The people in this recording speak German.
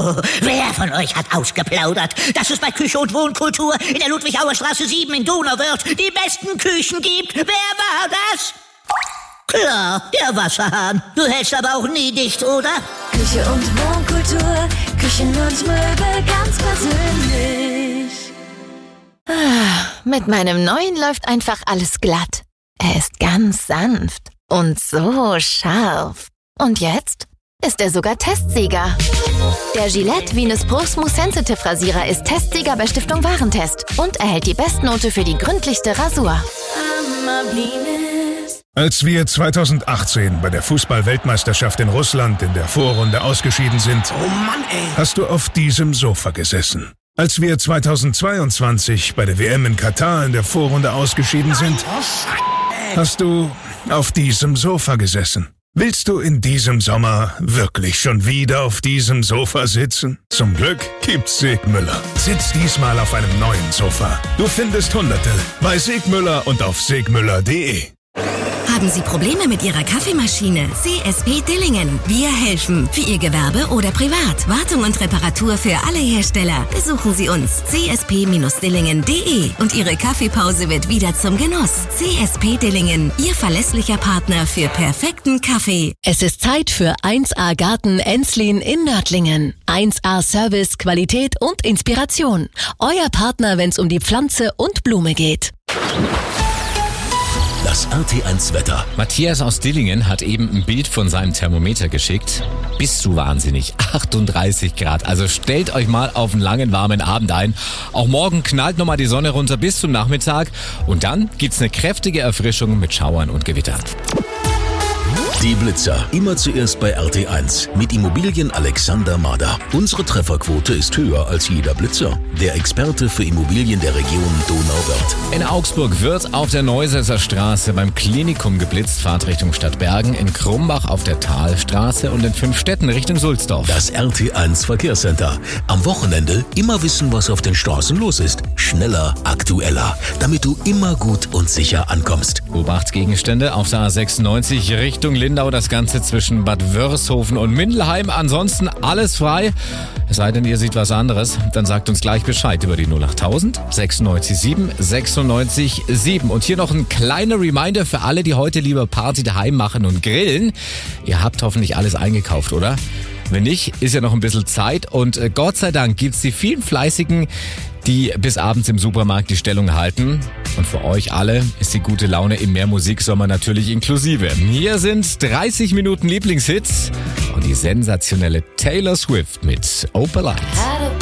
wer von euch hat ausgeplaudert, dass es bei Küche und Wohnkultur in der Ludwigauer Straße 7 in Donauwörth die besten Küchen gibt? Wer war das? Klar, der Wasserhahn. Du hältst aber auch nie dicht, oder? Küche und Wohnkultur, Küchen und Möbel ganz persönlich. Mit meinem neuen läuft einfach alles glatt. Er ist ganz sanft und so scharf. Und jetzt ist er sogar Testsieger. Der Gillette Venus Pro Smooth Sensitive Rasierer ist Testsieger bei Stiftung Warentest und erhält die Bestnote für die gründlichste Rasur. Als wir 2018 bei der Fußball-Weltmeisterschaft in Russland in der Vorrunde ausgeschieden sind, hast du auf diesem Sofa gesessen. Als wir 2022 bei der WM in Katar in der Vorrunde ausgeschieden sind, hast du auf diesem Sofa gesessen. Willst du in diesem Sommer wirklich schon wieder auf diesem Sofa sitzen? Zum Glück gibt's Segmüller. Sitz diesmal auf einem neuen Sofa. Du findest Hunderte bei Segmüller und auf segmüller.de. Haben Sie Probleme mit Ihrer Kaffeemaschine? CSP Dillingen. Wir helfen. Für Ihr Gewerbe oder privat. Wartung und Reparatur für alle Hersteller. Besuchen Sie uns. csp-dillingen.de und Ihre Kaffeepause wird wieder zum Genuss. CSP Dillingen. Ihr verlässlicher Partner für perfekten Kaffee. Es ist Zeit für 1A Garten Enslin in Nördlingen. 1A Service, Qualität und Inspiration. Euer Partner, wenn es um die Pflanze und Blume geht. Das RT1 Wetter. Matthias aus Dillingen hat eben ein Bild von seinem Thermometer geschickt. Bist du wahnsinnig. 38 Grad. Also stellt euch mal auf einen langen, warmen Abend ein. Auch morgen knallt nochmal die Sonne runter bis zum Nachmittag. Und dann gibt's eine kräftige Erfrischung mit Schauern und Gewittern. Die Blitzer. Immer zuerst bei RT1 mit Immobilien Alexander Mader. Unsere Trefferquote ist höher als jeder Blitzer. Der Experte für Immobilien der Region Donauwörth. In Augsburg wird auf der Neusesser Straße beim Klinikum geblitzt, Fahrtrichtung Stadtbergen, in Krumbach auf der Talstraße und in 5 Städten Richtung Sulzdorf. Das RT1 Verkehrscenter. Am Wochenende immer wissen, was auf den Straßen los ist. Schneller, aktueller, damit du immer gut und sicher ankommst. Beobachtsgegenstände auf der A96 Richtung Lindau, das Ganze zwischen Bad Wörishofen und Mindelheim. Ansonsten alles frei. Es sei denn, ihr seht was anderes, dann sagt uns gleich Bescheid über die 08000 96 7 96 7. Und hier noch ein kleiner Reminder für alle, die heute lieber Party daheim machen und grillen. Ihr habt hoffentlich alles eingekauft, oder? Wenn nicht, ist ja noch ein bisschen Zeit und Gott sei Dank gibt's die vielen Fleißigen, die bis abends im Supermarkt die Stellung halten. Und für euch alle ist die gute Laune im Mehrmusiksommer natürlich inklusive. Hier sind 30 Minuten Lieblingshits und die sensationelle Taylor Swift mit Opalite.